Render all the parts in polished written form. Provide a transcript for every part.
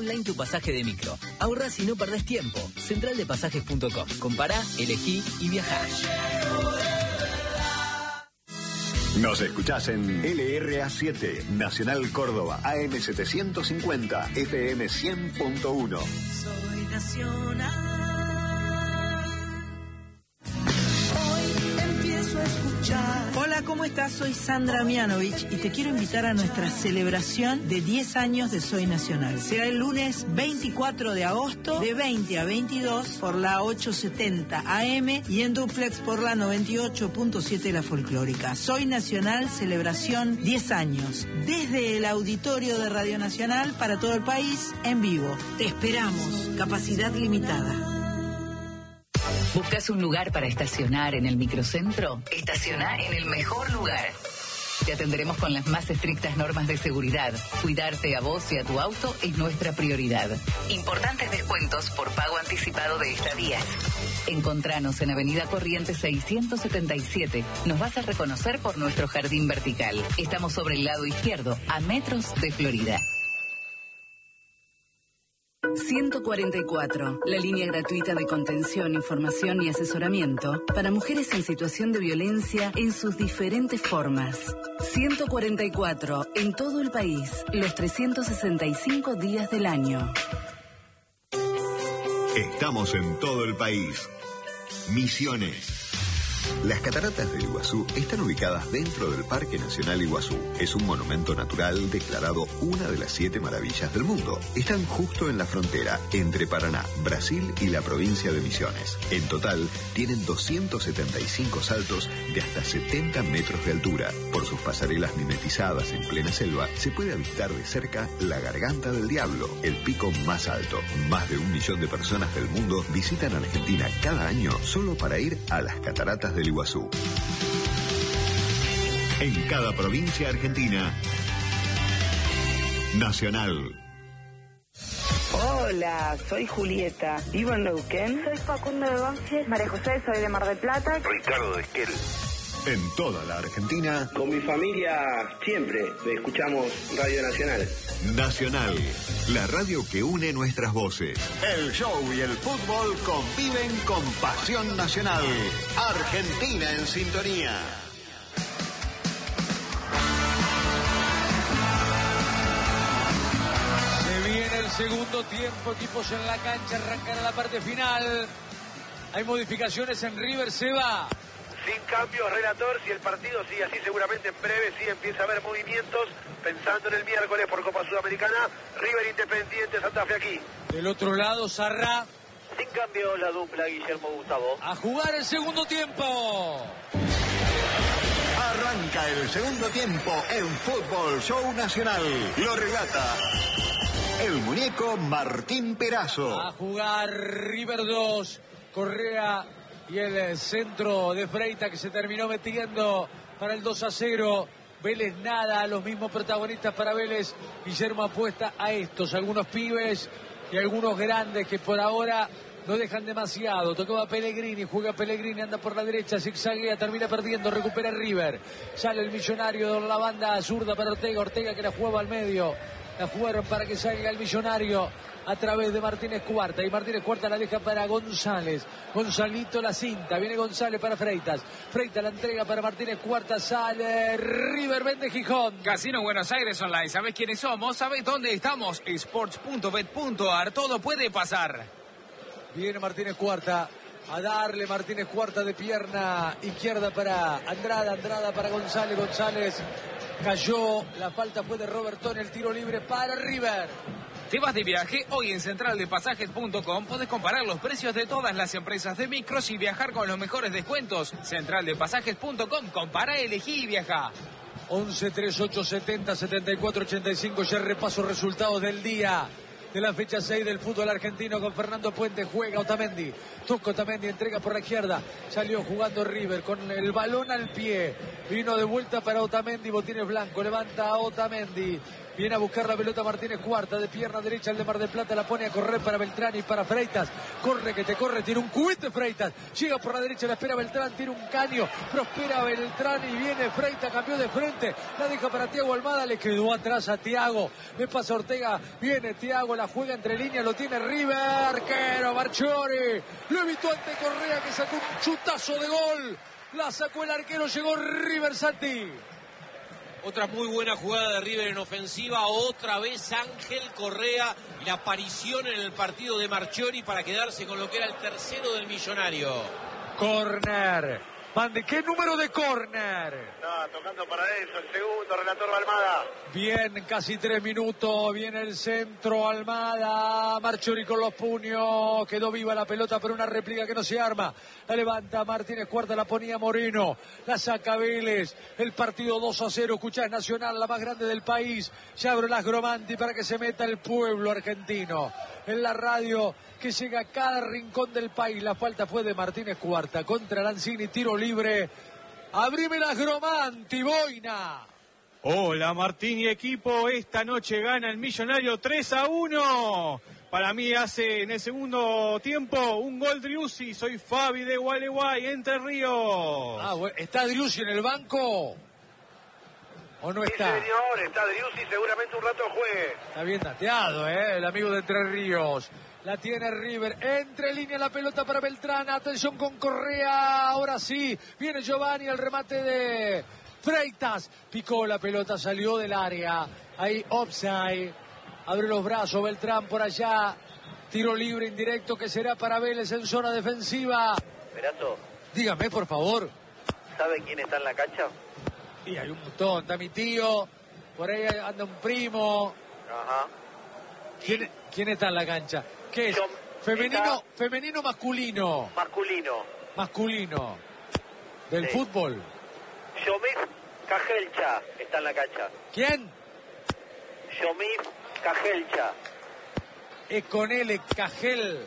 online tu pasaje de micro. Ahorrás y no perdés tiempo. Centraldepasajes.com. Compará, elegí y viajá. Nos escuchás en LRA7, Nacional Córdoba, AM 750, FM 100.1. Soy nacional. Hola, ¿cómo estás? Soy Sandra Mianovich y te quiero invitar a nuestra celebración de 10 años de Soy Nacional. Será el lunes 24 de agosto de 20 a 22 por la 870 AM y en duplex por la 98.7 La Folclórica. Soy Nacional, celebración 10 años. Desde el auditorio de Radio Nacional para todo el país, en vivo. Te esperamos. Capacidad limitada. ¿Buscas un lugar para estacionar en el microcentro? Estaciona en el mejor lugar. Te atenderemos con las más estrictas normas de seguridad. Cuidarte a vos y a tu auto es nuestra prioridad. Importantes descuentos por pago anticipado de estadías. Encontranos en Avenida Corrientes 677. Nos vas a reconocer por nuestro jardín vertical. Estamos sobre el lado izquierdo, a metros de Florida. 144, la línea gratuita de contención, información y asesoramiento para mujeres en situación de violencia en sus diferentes formas. 144, en todo el país, los 365 días del año. Estamos en todo el país. Misiones. Las cataratas del Iguazú están ubicadas dentro del Parque Nacional Iguazú. Es un monumento natural declarado una de las 7 maravillas del mundo. Están justo en la frontera entre Paraná, Brasil y la provincia de Misiones. En total, tienen 275 saltos de hasta 70 metros de altura. Por sus pasarelas mimetizadas en plena selva, se puede avistar de cerca la Garganta del Diablo, el pico más alto. Más de 1 millón de personas del mundo visitan Argentina cada año solo para ir a las cataratas del Iguazú. En cada provincia argentina, Nacional. Hola, soy Julieta, vivo en Neuquén. Soy Facundo de Banfield. María José, soy de Mar del Plata. Ricardo de Esquel. En toda la Argentina. Con mi familia siempre escuchamos Radio Nacional. Nacional, la radio que une nuestras voces. El show y el fútbol conviven con pasión nacional. Argentina en sintonía. Se viene el segundo tiempo, equipos en la cancha, arrancan a la parte final. Hay modificaciones en River, se va. Sin cambios, relator, si el partido sigue así, seguramente en breve sí empieza a haber movimientos, pensando en el miércoles por Copa Sudamericana, River Independiente, Santa Fe aquí. Del otro lado, Sarrá. Sin cambio, la dupla Guillermo Gustavo. A jugar el segundo tiempo. Arranca el segundo tiempo en Fútbol Show Nacional. Lo relata el muñeco Martín Perazo. A jugar River 2, Correa y el centro de Freita que se terminó metiendo para el 2-0. Vélez nada, los mismos protagonistas para Vélez. Guillermo apuesta a estos, algunos pibes y algunos grandes que por ahora no dejan demasiado. Tocó a Pellegrini, juega Pellegrini, anda por la derecha, zigzaguea, termina perdiendo, recupera River. Sale el Millonario de la banda zurda para Ortega, Ortega que la jugaba al medio. La jugaron para que salga el Millonario a través de Martínez Cuarta. Y Martínez Cuarta la deja para González. Gonzalito la cinta. Viene González para Freitas. Freitas la entrega para Martínez Cuarta. Sale River vende Gijón. Casino Buenos Aires Online. ¿Sabés quiénes somos? ¿Sabés dónde estamos? Sports.bet.ar. Todo puede pasar. Viene Martínez Cuarta. A darle Martínez Cuarta de pierna izquierda para Andrada. Andrada para González. González cayó. La falta fue de Robertón. El tiro libre para River. ¿Te vas de viaje? Hoy en centraldepasajes.com podés comparar los precios de todas las empresas de micros y viajar con los mejores descuentos. Centraldepasajes.com. Compara, elegí y viaja. 11 38 70 74 85. Ya repaso resultados del día de la fecha 6 del fútbol argentino con Fernando Puente. Juega Otamendi. Toca Otamendi, entrega por la izquierda. Salió jugando River con el balón al pie. Vino de vuelta para Otamendi. Botines blanco. Levanta a Otamendi. Viene a buscar la pelota Martínez Cuarta, de pierna derecha el de Mar del Plata, la pone a correr para Beltrán y para Freitas. Corre que te corre, tiene un cubete Freitas. Llega por la derecha, la espera Beltrán, tiene un caño. Prospera Beltrán y viene Freitas, cambió de frente. La deja para Thiago Almada, le quedó atrás a Thiago. Me pasa Ortega, viene Thiago, la juega entre líneas, lo tiene River. Arquero, Marchiori. Lo evitó ante Correa que sacó un chutazo de gol. La sacó el arquero, llegó River Santi. Otra muy buena jugada de River en ofensiva, otra vez Ángel Correa y la aparición en el partido de Marchiori para quedarse con lo que era el tercero del Millonario. Corner. Mande, ¿qué número de corner? No, tocando para eso, el segundo, relator Almada. Bien, casi 3 minutos, viene el centro, Almada, Marchiori con los puños, quedó viva la pelota, pero una réplica que no se arma. La levanta Martínez Cuarta, la ponía Moreno, la saca Vélez, el partido 2-0, escuchás Nacional, la más grande del país. Ya abro las Gromanti para que se meta el pueblo argentino. En la radio que llega a cada rincón del país. La falta fue de Martínez Cuarta contra Lanzini, tiro libre. Abrime las Gromanti, Boina. Hola Martín y equipo, esta noche gana el Millonario 3-1. Para mí hace en el segundo tiempo un gol Driussi. Soy Fabi de Gualeguay, Entre Ríos. Ah, bueno. ¿Está Driussi en el banco? ¿O no está? Sí, señor, está Driussi, seguramente un rato juegue. Está bien dateado, el amigo de Entre Ríos. La tiene River, entre línea la pelota para Beltrán, atención con Correa, ahora sí, viene Giovanni, el remate de Freitas, picó la pelota, salió del área, ahí offside, abre los brazos Beltrán por allá, tiro libre indirecto que será para Vélez en zona defensiva. Perazo. Dígame, por favor. ¿Sabe quién está en la cancha? Y hay un montón, está mi tío, por ahí anda un primo. Ajá. ¿Quién está en la cancha? ¿Qué es? ¿Femenino o masculino? Masculino. ¿Del fútbol? Yomif Cajelcha está en la cancha. ¿Quién? Yomif Cajelcha. Es con L, Cajel.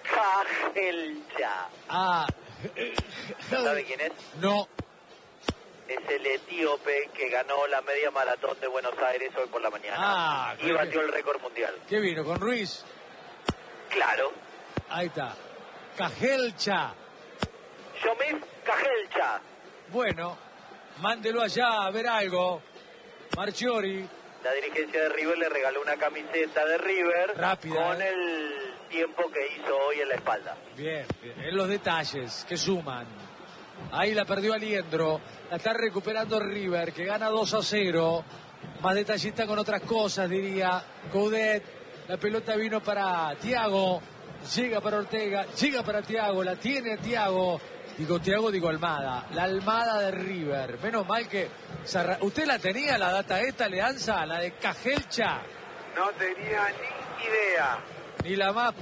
Cajelcha. Ah. ¿Sabe quién es? No. Es el etíope que ganó la media maratón de Buenos Aires hoy por la mañana. Y batió el récord mundial. ¿Qué vino? ¿Con Ruiz? Claro. Ahí está. Cajelcha. Yomif Cajelcha. Bueno, mándelo allá a ver algo. Marchiori. La dirigencia de River le regaló una camiseta de River. Rápida. Con el tiempo que hizo hoy en la espalda. Bien, bien. En los detalles que suman. Ahí la perdió Aliendro. La está recuperando River, que gana 2-0. Más detallista con otras cosas, diría Coudet. La pelota vino para Thiago. Llega para Ortega. Llega para Thiago. La tiene Thiago. Digo Thiago, digo Almada. La Almada de River. Menos mal que... ¿Usted la tenía, la data esta, Leanza? La de Cajelcha. No tenía ni idea. Ni la más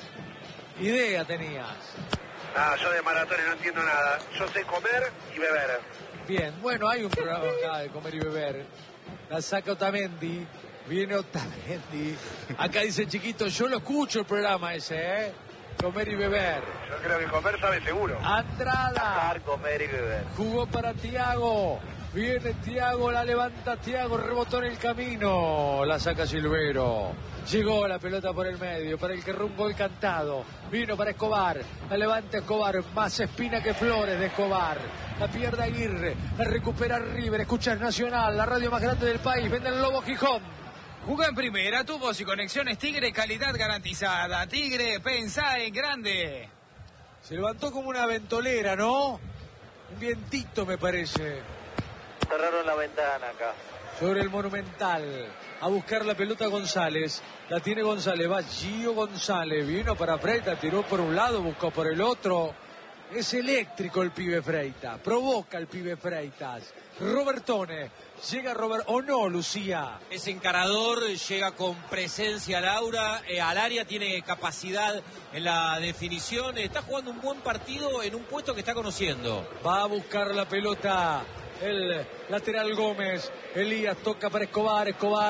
idea tenías. Ah, yo de maratones no entiendo nada. Yo sé comer y beber. Bien, bueno, hay un programa acá de comer y beber. La saca Otamendi. Viene Otamendi. Acá dice Chiquito, yo lo escucho el programa ese, Comer y beber. Yo creo que comer sabe seguro. Andrada. Comer y beber. Jugó para Thiago. Viene Thiago, la levanta Thiago, rebotó en el camino. La saca Silvero. Llegó la pelota por el medio, para el que rumbo el cantado. Vino para Escobar. La levanta Escobar. Más espina que flores de Escobar. La pierde Aguirre. La recupera River. Escucha Nacional, la radio más grande del país. Vende el Lobo Gijón. Jugá en primera, tubos y conexiones Tigre, calidad garantizada. Tigre, pensá en grande. Se levantó como una ventolera, ¿no? Un vientito, me parece. Cerraron la ventana acá. Sobre el Monumental. A buscar la pelota González. La tiene González. Va Gio González. Vino para Freitas. Tiró por un lado, buscó por el otro. Es eléctrico el pibe Freitas. Provoca el pibe Freitas. Robertone. Llega Robert. ¿O no, Lucía? Es encarador, llega con presencia al área, tiene capacidad en la definición. Está jugando un buen partido en un puesto que está conociendo. Va a buscar la pelota el lateral Gómez. Elías toca para Escobar. Escobar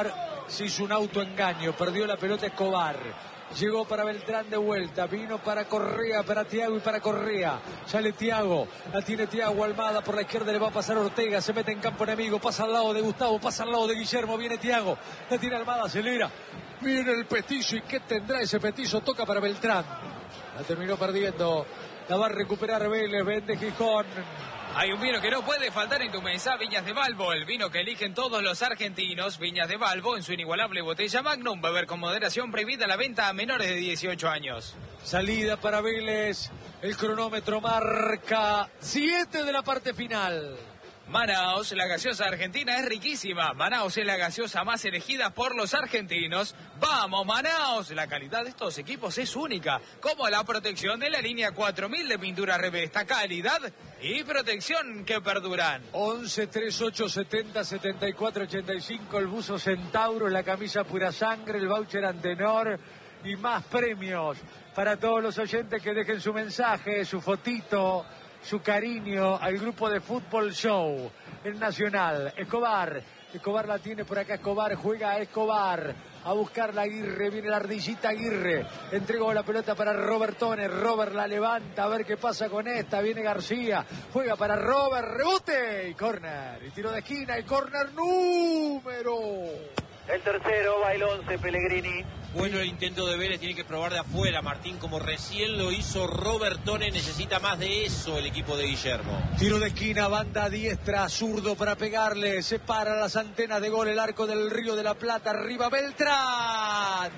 Se hizo un autoengaño, perdió la pelota Escobar. Llegó para Beltrán de vuelta, vino para Correa, para Thiago y para Correa. Sale Thiago, la tiene Thiago, Almada por la izquierda, le va a pasar Ortega, se mete en campo enemigo, pasa al lado de Gustavo, pasa al lado de Guillermo, viene Thiago, la tiene Almada, acelera, viene el petizo y ¿qué tendrá ese petizo? Toca para Beltrán, la terminó perdiendo, la va a recuperar Vélez, vende Gijón. Hay un vino que no puede faltar en tu mesa, Viñas de Valvo, el vino que eligen todos los argentinos. Viñas de Valvo, en su inigualable botella Magnum, beber con moderación, prohibida la venta a menores de 18 años. Salida para Vélez, el cronómetro marca 7 de la parte final. Manaos, la gaseosa argentina es riquísima. Manaos es la gaseosa más elegida por los argentinos. ¡Vamos, Manaos! La calidad de estos equipos es única, como la protección de la línea 4000 de pintura Revesta. Calidad y protección que perduran. 11 38 70 74 85, el buzo Centauro, la camisa Pura Sangre, el voucher Antenor y más premios para todos los oyentes que dejen su mensaje, su fotito, su cariño al grupo de Fútbol Show, el Nacional. Escobar la tiene por acá, Escobar, juega a Escobar, a buscar la Aguirre, viene la ardillita Aguirre, entregó la pelota para Robertone, Robert la levanta, a ver qué pasa con esta, viene García, juega para Robert, rebote y córner, y tiro de esquina, y córner número... El tercero va el 11, Pellegrini. Bueno, el intento de Vélez, tiene que probar de afuera, Martín, como recién lo hizo Robertone. Necesita más de eso el equipo de Guillermo. Tiro de esquina, banda diestra, zurdo para pegarle, separa las antenas de gol, el arco del Río de la Plata, arriba Beltrán.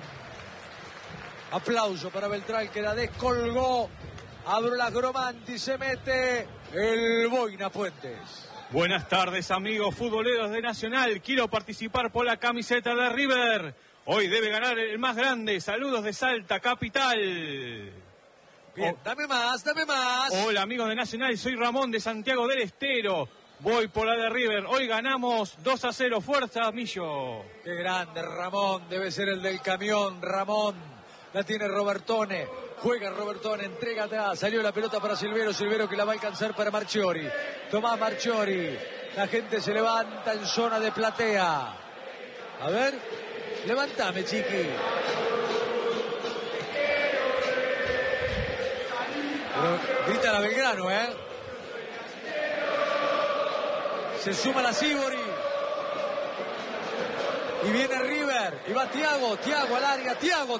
Aplauso para Beltrán, que la descolgó. Abro la Gromanti, se mete el Boina Puentes. Buenas tardes, amigos futboleros de Nacional. Quiero participar por la camiseta de River. Hoy debe ganar el más grande. Saludos de Salta, capital. Bien, dame más. Hola, amigos de Nacional. Soy Ramón de Santiago del Estero. Voy por la de River. Hoy ganamos 2-0. Fuerza, Millo. Qué grande, Ramón. Debe ser el del camión, Ramón. La tiene Robertone. Juega Robertone, entrega atrás. Salió la pelota para Silvero que la va a alcanzar para Marchiori. Tomás Marchiori. La gente se levanta en zona de platea. A ver, levantame, chiqui. Pero grita la Belgrano, Se suma la Sibori. Y viene River, y va Thiago al área, Thiago,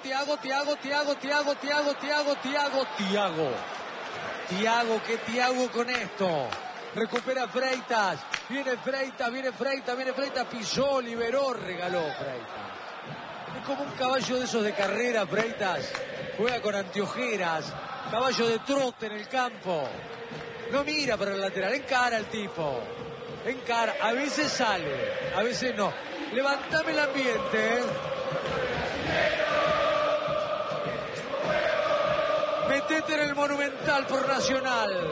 ¿qué Thiago con esto? Recupera Freitas, viene Freitas, pisó, liberó, regaló Freitas. Es como un caballo de esos de carrera, Freitas, juega con anteojeras, caballo de trote en el campo, no mira para el lateral, encara al tipo, a veces sale, a veces no. Levantame el ambiente, Metete en el Monumental por Nacional.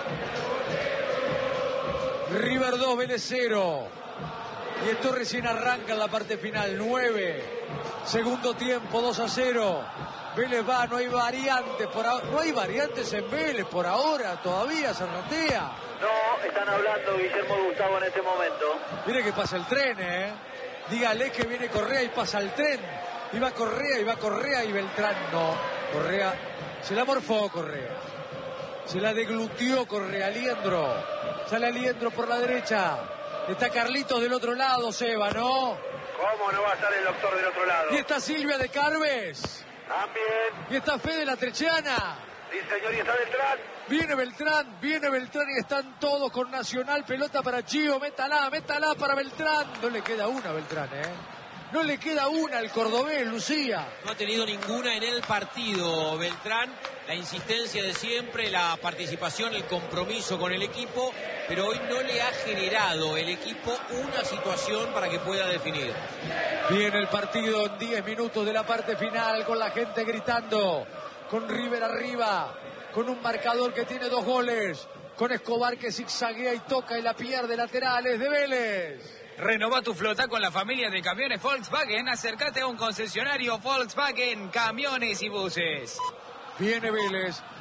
River 2, Vélez 0. Y esto recién arranca en la parte final. 9. Segundo tiempo, 2-0. Vélez va, no hay variantes por ahora. No hay variantes en Vélez por ahora, todavía Zarratea. No, están hablando Guillermo y Gustavo en este momento. Mire que pasa el tren, Dígale que viene Correa y pasa el tren. Y va Correa y Beltrán no. Correa, se la morfó Correa. Se la deglutió Correa, Aliendro. Sale Aliendro por la derecha. Está Carlitos del otro lado, Seba, ¿no? ¿Cómo no va a estar el doctor del otro lado? Y está Silvia de Carves. También. Y está Fede la Trechiana. Sí, señor, y está Beltrán. Viene Beltrán y están todos con Nacional. Pelota para Chío, métala para Beltrán. No le queda una a Beltrán, No le queda una al cordobés, Lucía. No ha tenido ninguna en el partido Beltrán. La insistencia de siempre, la participación, el compromiso con el equipo, pero hoy no le ha generado el equipo una situación para que pueda definir. Viene el partido en 10 minutos de la parte final, con la gente gritando, con River arriba, con un marcador que tiene 2 goles, con Escobar que zigzaguea y toca y la pierde, laterales de Vélez. Renova tu flota con la familia de camiones Volkswagen. Acércate a un concesionario Volkswagen, camiones y buses. Viene Vélez,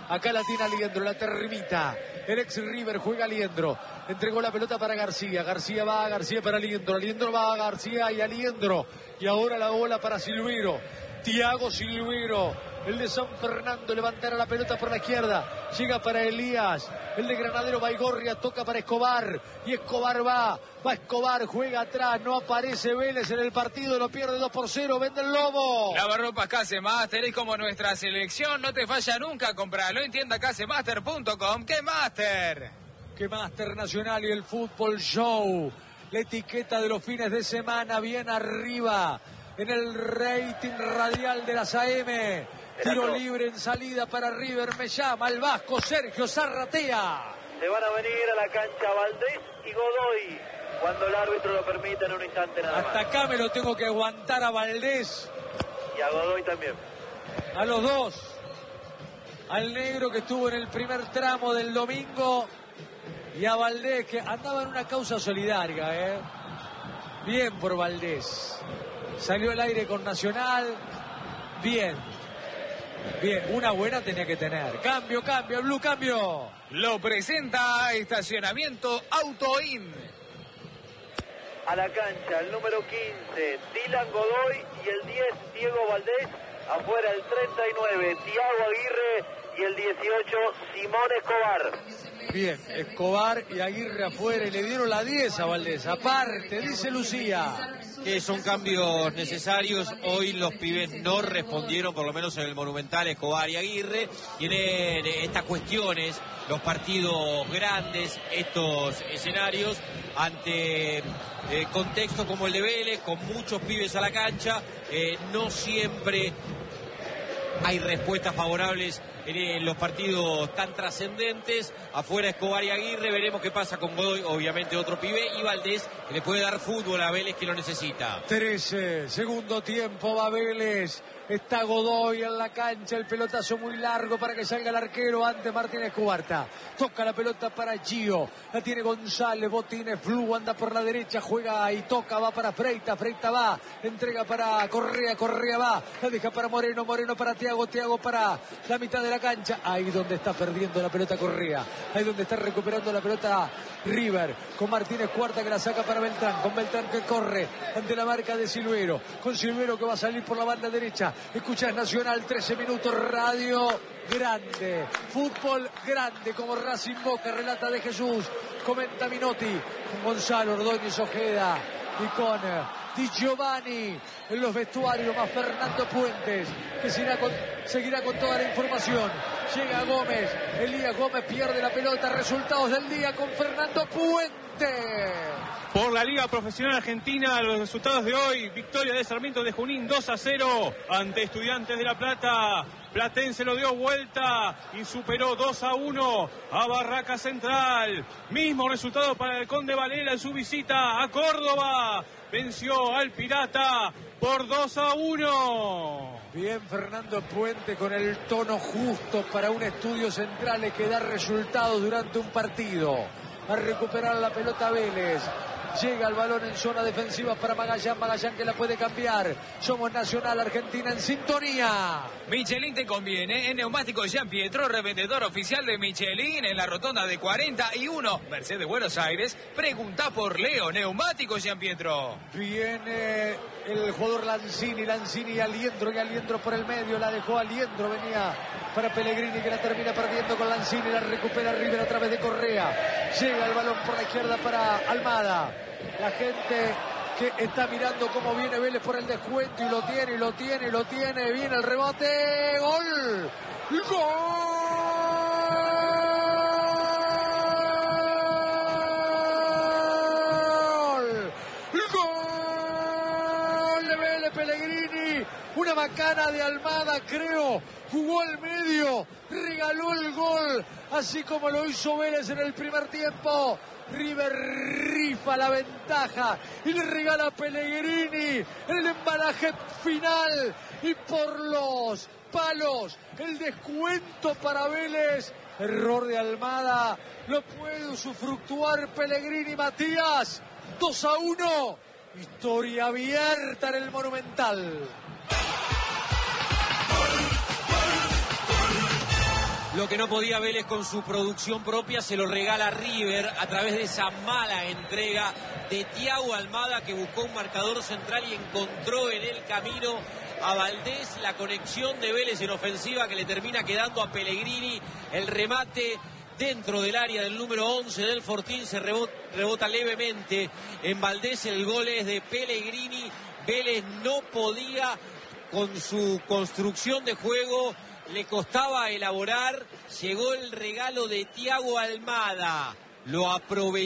Acá la tiene Aliendro, la termita. El ex River juega Aliendro. Entregó la pelota para García. García va, García para Aliendro. Aliendro va a García y Aliendro. Y ahora la bola para Silvero. Thiago Silvero. El de San Fernando levantará la pelota por la izquierda. Llega para Elías. El de Granadero Baigorria toca para Escobar. Y Escobar va. Va Escobar, juega atrás. No aparece Vélez en el partido. Lo pierde 2-0. Vende el Lobo. Lavarropas Casemaster es como nuestra selección. No te falla nunca. Compralo en tienda casemaster.com. ¡Qué Master! ¡Qué Master Nacional y el Fútbol Show! La etiqueta de los fines de semana bien arriba. En el rating radial de las AM. Tiro libre en salida para River. Me llama el vasco Sergio Zarratea. Se van a venir a la cancha Valdés y Godoy cuando el árbitro lo permita en un instante nada más. Hasta acá me lo tengo que aguantar a Valdés. Y a Godoy también. A los dos. Al negro que estuvo en el primer tramo del domingo. Y a Valdés que andaba en una causa solidaria. Bien por Valdés. Salió al aire con Nacional. Bien. Bien, una buena tenía que tener. Cambio, el Blue, cambio. Lo presenta Estacionamiento Autoin. A la cancha, el número 15, Dylan Godoy, y el 10, Diego Valdés. Afuera el 39, Thiago Aguirre, y el 18, Simón Escobar. Bien, Escobar y Aguirre afuera, y le dieron la 10 a Valdés. Aparte, dice Lucía. Que son cambios necesarios. Hoy los pibes no respondieron, por lo menos en el Monumental, Escobar y Aguirre. Tienen estas cuestiones, los partidos grandes, estos escenarios, ante contextos como el de Vélez, con muchos pibes a la cancha, no siempre hay respuestas favorables en los partidos tan trascendentes. Afuera Escobar y Aguirre, veremos qué pasa con Godoy, obviamente otro pibe, y Valdés, que le puede dar fútbol a Vélez, que lo necesita. 13, segundo tiempo, va Vélez. Está Godoy en la cancha, el pelotazo muy largo para que salga el arquero ante Martínez Cubarta. Toca la pelota para Gio, la tiene González, Botines, Flu, anda por la derecha, juega y toca, va para Freita, Freita va, entrega para Correa, Correa va, la deja para Moreno, Moreno para Thiago, Thiago para la mitad de la cancha. Ahí donde está perdiendo la pelota Correa, ahí donde está recuperando la pelota River, con Martínez Cuarta que la saca para Beltrán, con Beltrán que corre ante la marca de Silvero, con Silvero que va a salir por la banda derecha. Escuchas Nacional, 13 minutos, radio grande, fútbol grande, como Racing Boca, relata de Jesús, comenta Minotti, con Gonzalo Ordóñez Ojeda y con Di Giovanni en los vestuarios, más Fernando Puentes, que seguirá con toda la información. Llega Gómez, Elías Gómez pierde la pelota, resultados del día con Fernando Puentes. Por la Liga Profesional Argentina, los resultados de hoy: victoria de Sarmiento de Junín 2-0 ante Estudiantes de La Plata. Platense lo dio vuelta y superó 2-1 a Barraca Central. Mismo resultado para el Conde Varela en su visita a Córdoba. Venció al Pirata por 2-1. Bien Fernando Puente, con el tono justo para un estudio central que da resultados durante un partido. A recuperar la pelota Vélez. Llega el balón en zona defensiva para Magallán, Magallán que la puede cambiar. Somos Nacional, Argentina en sintonía. Michelin te conviene. En Neumáticos Jean Pietro, revendedor oficial de Michelin en la rotonda de 41, Mercedes, Buenos Aires. Pregunta por Leo, Neumáticos Jean Pietro. Viene el jugador Lanzini y Aliendro por el medio. La dejó Aliendro, venía para Pellegrini que la termina perdiendo con Lanzini. La recupera River a través de Correa. Llega el balón por la izquierda para Almada. La gente que está mirando cómo viene Vélez por el descuento y lo tiene. Viene el rebote. ¡Gol! ¡Gol! ¡Gol de Vélez! Pellegrini. Una macana de Almada, creo. Jugó al medio. Regaló el gol. Así como lo hizo Vélez en el primer tiempo. River rifa la ventaja y le regala a Pellegrini en el embalaje final y por los palos el descuento para Vélez. Error de Almada, lo puede usufructuar Pellegrini. Matías, 2-1, historia abierta en el Monumental. Lo que no podía Vélez con su producción propia se lo regala River a través de esa mala entrega de Thiago Almada, que buscó un marcador central y encontró en el camino a Valdés. La conexión de Vélez en ofensiva que le termina quedando a Pellegrini. El remate dentro del área del número 11 del Fortín, se rebota levemente en Valdés. El gol es de Pellegrini. Vélez no podía con su construcción de juego, le costaba elaborar. Llegó el regalo de Thiago Almada, lo aprovechó.